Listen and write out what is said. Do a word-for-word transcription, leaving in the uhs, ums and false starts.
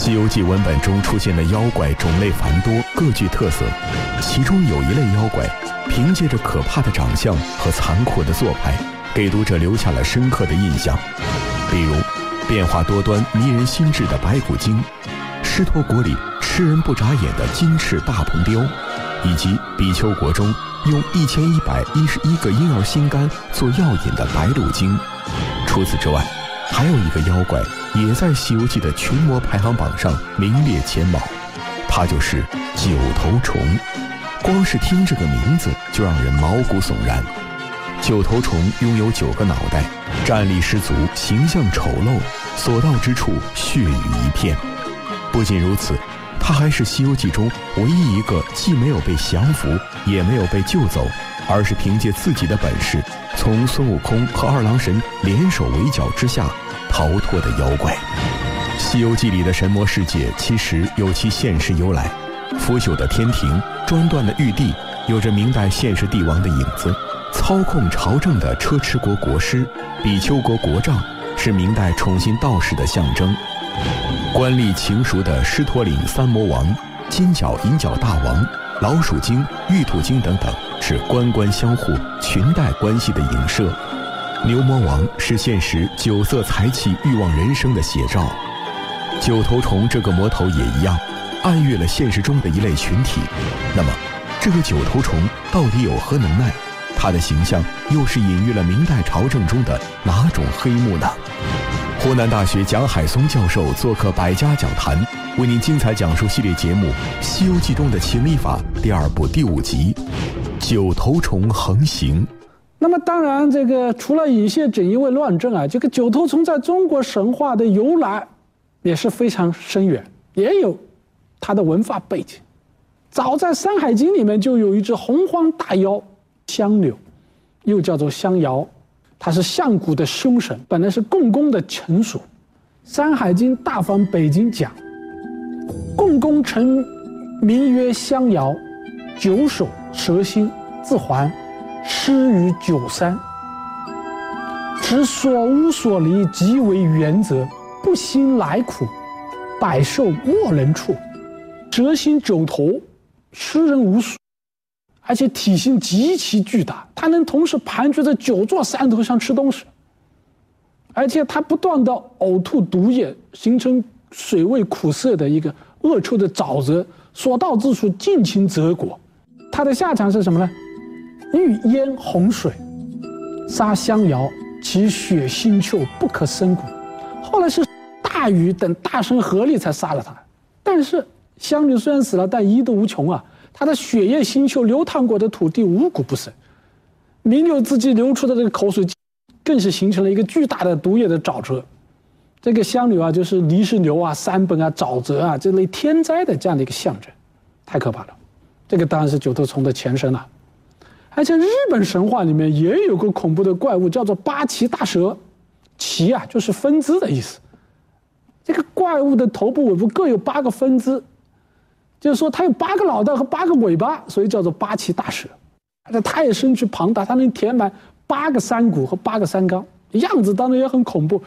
西游记》文本中出现的妖怪种类繁多，各具特色。其中有一类妖怪，凭借着可怕的长相和残酷的做派，给读者留下了深刻的印象。比如，变化多端、迷人心智的白骨精，狮驼国里吃人不眨眼的金翅大鹏雕，以及比丘国中用一千一百一十一个婴儿心肝做药引的白鹿精。除此之外，还有一个妖怪也在《西游记》的群魔排行榜上名列前茅，它就是九头虫。光是听这个名字就让人毛骨悚然。九头虫拥有九个脑袋，战力十足，形象丑陋，所到之处血雨一片。不仅如此，它还是《西游记》中唯一一个既没有被降服，也没有被救走，而是凭借自己的本事，从孙悟空和二郎神联手围剿之下逃脱的妖怪。《西游记》里的神魔世界其实有其现实由来，腐朽的天庭，专断的玉帝，有着明代现实帝王的影子；操控朝政的车迟国国师，比丘国国丈，是明代宠信道士的象征；官吏情熟的狮驼岭三魔王、金角银角大王、老鼠精、玉兔精等等，是官官相护、裙带关系的影射；牛魔王是现实酒色财气、欲望人生的写照；九头虫这个魔头也一样，暗喻了现实中的一类群体。那么，这个九头虫到底有何能耐？它的形象又是隐喻了明代朝政中的哪种黑幕呢？湖南大学蒋海松教授做客百家讲坛，为您精彩讲述系列节目《西游记中的情理法》第二部第五集《九头虫横行》。 那么当然，这个除了以谢锦衣卫乱政啊，这个九头虫在中国神话的由来也是非常深远，也有它的文化背景。早在《山海经》里面就有一只洪荒大妖香柳，又叫做香瑶，它是象谷的凶神，本来是共工的臣属。《山海经·大方北经》讲，共工臣名曰香瑶，九首蛇心，自还，失于九山。持所无所离，即为原则，不兴来苦，百兽莫能处。蛇心九头，食人无数，而且体型极其巨大，它能同时盘踞在九座山头上吃东西，而且它不断的呕吐毒液，形成水味苦涩的一个恶臭的沼泽，所到之处尽情蜇果。它的下场是什么呢？欲淹洪水，杀香瑶，其血腥臭，不可胜骨。后来是大禹等大神合力才杀了他，但是香柳虽然死了，但一毒无穷啊！他的血液腥臭流淌过的土地五谷不生，弥留自己流出的这个口水，更是形成了一个巨大的毒液的沼泽。这个香柳啊，就是泥石流啊、山崩啊、沼泽啊这类天灾的这样的一个象征，太可怕了。这个当然是九头虫的前身了。而且日本神话里面也有个恐怖的怪物，叫做八岐大蛇。岐啊，就是分支的意思。这个怪物的头部、尾部各有八个分支。就是说，它有八个脑袋和八个尾巴，所以叫做八岐大蛇。而且它也身躯庞大，它能填满八个山谷和八个山冈，样子当然也很恐怖。